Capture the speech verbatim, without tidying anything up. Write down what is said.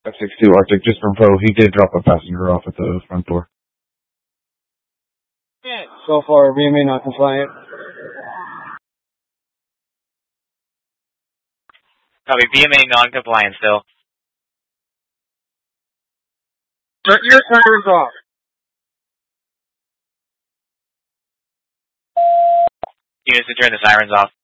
F six two Arctic, just from Poe. He did drop a passenger off at the front door. Yeah. So far, V M A not compliant. Copy, V M A non-compliant still. Turn your sirens off. Units to turn the sirens off.